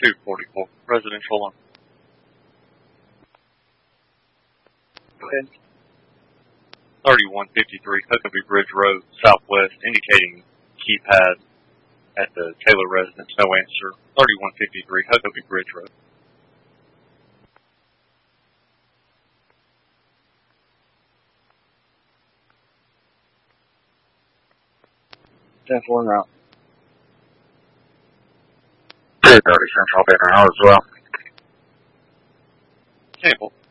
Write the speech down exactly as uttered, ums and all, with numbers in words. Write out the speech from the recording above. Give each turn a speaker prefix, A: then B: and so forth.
A: two forty-four, residential one.
B: Go ahead.
A: thirty-one fifty-three, Huckabee Bridge Road, southwest, indicating keypad at the Taylor residence. No answer. thirty-one fifty-three, Huckabee Bridge Road.
B: ten four en route.
C: two thirty Central, I'll be in there as well.
A: Sample.